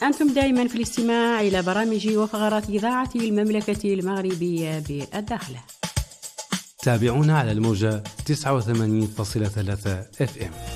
أنتم دائما في الاستماع إلى برامج وفقرات إذاعة المملكة المغربية بالداخل. تابعونا على الموجة 89.3 FM.